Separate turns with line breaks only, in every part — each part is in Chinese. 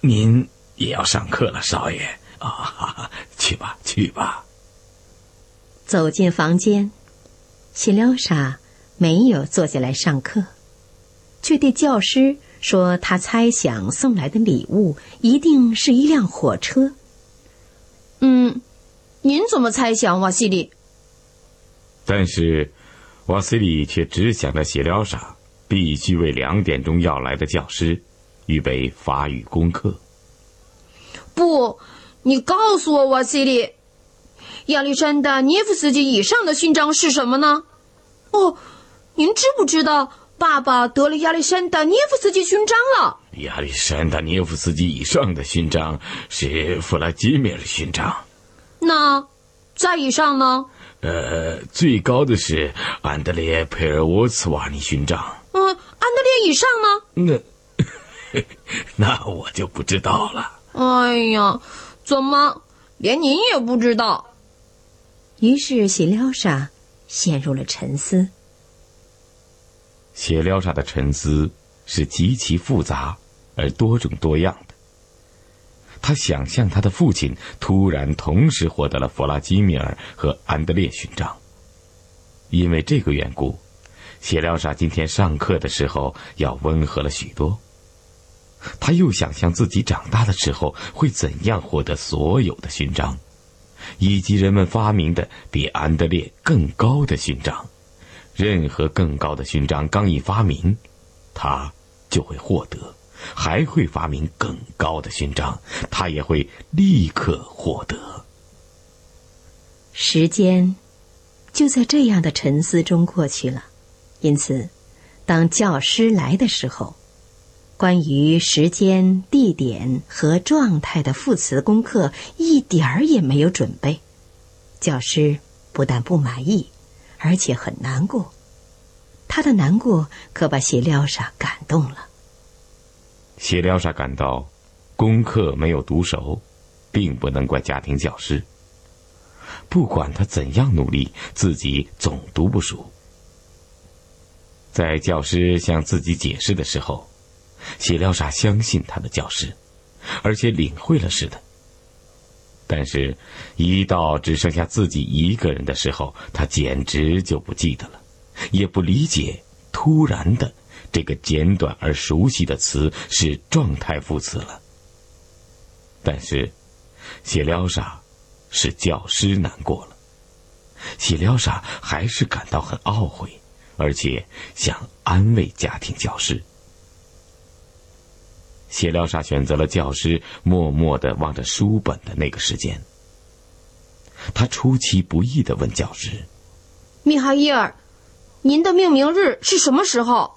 您也要上课了，少爷啊，去吧去吧。
走进房间，谢廖沙没有坐下来上课，却对教师说他猜想送来的礼物一定是一辆火车。
您怎么猜想，瓦西里？
但是瓦西里却只想着谢廖沙必须为2点钟要来的教师预备法语功课。
不，你告诉我，瓦西里，亚历山大·涅夫斯基以上的勋章是什么呢？哦，您知不知道爸爸得了亚历山大·涅夫斯基勋章了？
亚历山大·涅夫斯基以上的勋章是弗拉基米尔勋章。
那再以上呢？
最高的是安德烈·佩尔沃茨瓦尼勋章。
安德烈以上呢？
那我就不知道了。
哎呀，怎么连您也不知道？
于是谢廖沙陷入了沉思。
谢廖沙的沉思是极其复杂而多种多样的。他想象他的父亲突然同时获得了弗拉基米尔和安德烈勋章。因为这个缘故，谢廖沙今天上课的时候要温和了许多。他又想象自己长大的时候会怎样获得所有的勋章，以及人们发明的比安德烈更高的勋章。任何更高的勋章刚一发明，他就会获得，还会发明更高的勋章，他也会立刻获得。
时间就在这样的沉思中过去了。因此当教师来的时候，关于时间、地点和状态的副词功课一点儿也没有准备。教师不但不满意，而且很难过。他的难过可把谢廖沙感动了。
谢廖沙感到功课没有读熟，并不能怪家庭教师。不管他怎样努力，自己总读不熟。在教师向自己解释的时候，谢廖沙相信他的教师，而且领会了似的。但是一到只剩下自己一个人的时候，他简直就不记得了，也不理解突然的这个简短而熟悉的词是状态副词了。但是谢廖沙是教师难过了，谢廖沙还是感到很懊悔，而且想安慰家庭教师。谢廖沙选择了教师默默地望着书本的那个时间。他出其不意地问教师：
米哈伊尔，您的命名日是什么时候？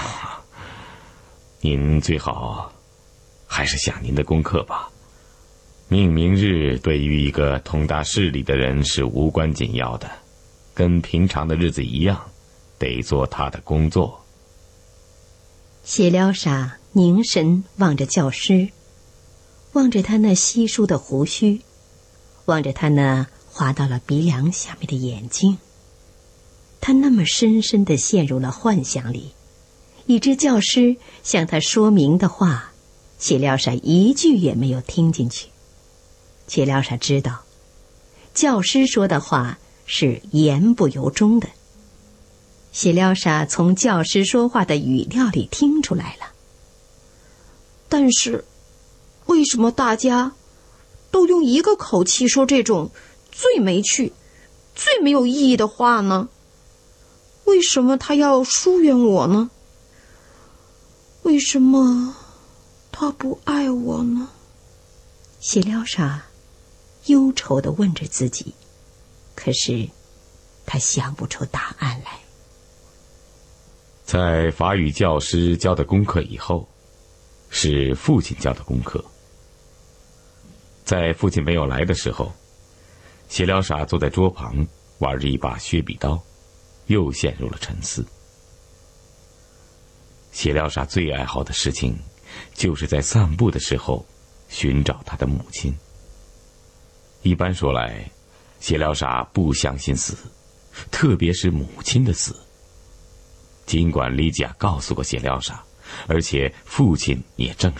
您最好还是想您的功课吧。命名日对于一个通达事理的人是无关紧要的，跟平常的日子一样，得做他的工作。
谢廖沙凝神望着教师，望着他那稀疏的胡须，望着他那滑到了鼻梁下面的眼睛。他那么深深地陷入了幻想里，以致教师向他说明的话，谢廖沙一句也没有听进去。谢廖沙知道，教师说的话是言不由衷的。谢廖沙从教师说话的语调里听出来了。
但是为什么大家都用一个口气说这种最没趣、最没有意义的话呢？为什么他要疏远我呢？为什么他不爱我呢？
谢廖沙忧愁地问着自己，可是他想不出答案来。
在法语教师教的功课以后，是父亲教的功课。在父亲没有来的时候，谢廖沙坐在桌旁玩着一把削笔刀，又陷入了沉思。谢廖沙最爱好的事情就是在散步的时候寻找他的母亲。一般说来，谢廖沙不相信死，特别是母亲的死。尽管莉吉亚告诉过谢廖沙，而且父亲也证